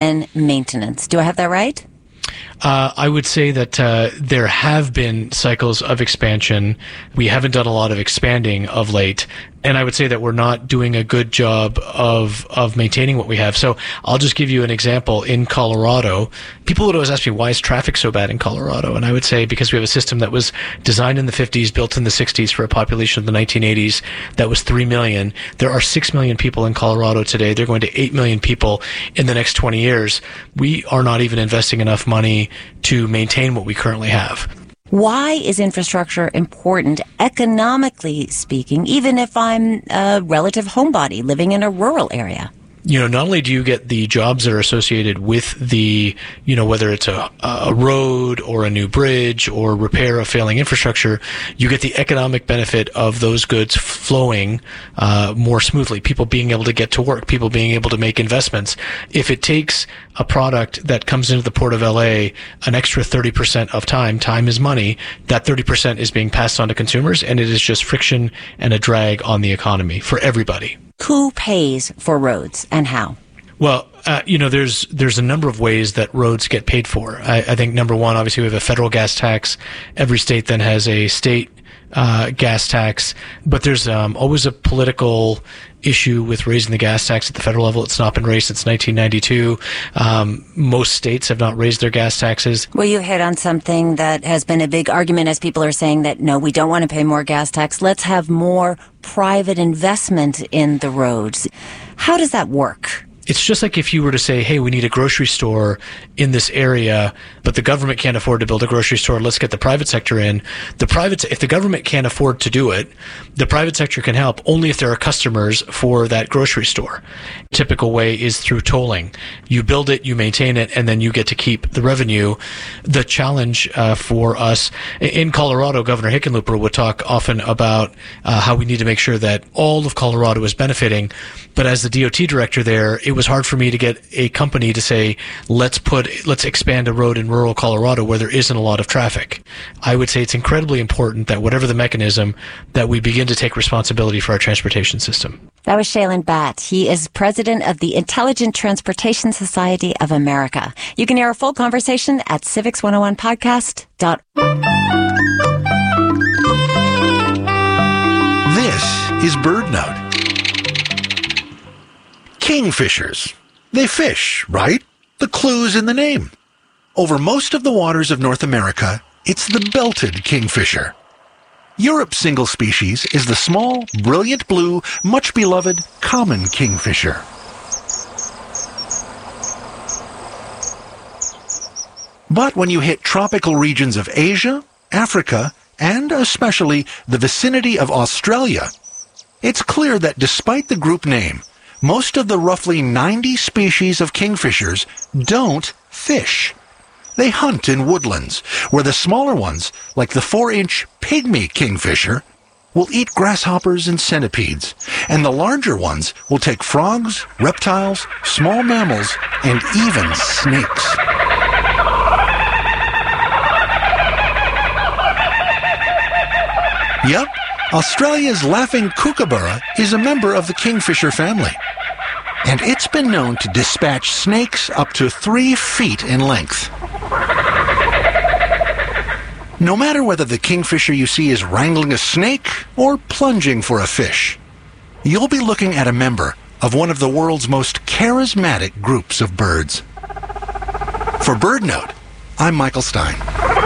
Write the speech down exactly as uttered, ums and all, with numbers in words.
than maintenance. Do I have that right? Uh, I would say that uh, there have been cycles of expansion. We haven't done a lot of expanding of late. And I would say that we're not doing a good job of of maintaining what we have. So I'll just give you an example. In Colorado, people would always ask me, why is traffic so bad in Colorado? And I would say because we have a system that was designed in the fifties, built in the sixties for a population of the nineteen eighties that was three million. There are six million people in Colorado today. They're going to eight million people in the next twenty years. We are not even investing enough money to maintain what we currently have. Why is infrastructure important, economically speaking, even if I'm a relative homebody living in a rural area? You know, not only do you get the jobs that are associated with the, you know, whether it's a, a road or a new bridge or repair of failing infrastructure, you get the economic benefit of those goods flowing uh, more smoothly, people being able to get to work, people being able to make investments. If it takes a product that comes into the Port of L A an extra thirty percent of time, time is money, that thirty percent is being passed on to consumers, and it is just friction and a drag on the economy for everybody. Who pays for roads and how? Well, uh, you know, there's there's a number of ways that roads get paid for. I, I think number one, obviously, we have a federal gas tax. Every state then has a state uh, gas tax. But there's um, always a political issue with raising the gas tax at the federal level. It's not been raised since nineteen ninety-two. Um, most states have not raised their gas taxes. Well, you hit on something that has been a big argument as people are saying that, no, we don't want to pay more gas tax. Let's have more private investment in the roads. How does that work? It's just like if you were to say, hey, we need a grocery store in this area, but the government can't afford to build a grocery store. Let's get the private sector in. The private, if the government can't afford to do it, the private sector can help only if there are customers for that grocery store. Typical way is through tolling. You build it, you maintain it, and then you get to keep the revenue. The challenge uh, for us in Colorado, Governor Hickenlooper would talk often about uh, how we need to make sure that all of Colorado is benefiting. But as the D O T director there, it was hard for me to get a company to say, let's put, let's expand a road in rural Colorado where there isn't a lot of traffic. I would say it's incredibly important that whatever the mechanism, that we begin to take responsibility for our transportation system. That was Shailen Bhatt. He is president of the Intelligent Transportation Society of America. You can hear our full conversation at civics one oh one podcast dot org. This is BirdNote. Kingfishers. They fish, right? The clue's in the name. Over most of the waters of North America, it's the belted kingfisher. Europe's single species is the small, brilliant blue, much beloved common kingfisher. But when you hit tropical regions of Asia, Africa, and especially the vicinity of Australia, it's clear that despite the group name, most of the roughly ninety species of kingfishers don't fish. They hunt in woodlands, where the smaller ones, like the four-inch pygmy kingfisher, will eat grasshoppers and centipedes, and the larger ones will take frogs, reptiles, small mammals, and even snakes. Yep, Australia's laughing kookaburra is a member of the kingfisher family, and it's been known to dispatch snakes up to three feet in length. No matter whether the kingfisher you see is wrangling a snake or plunging for a fish, you'll be looking at a member of one of the world's most charismatic groups of birds. For BirdNote, I'm Michael Stein.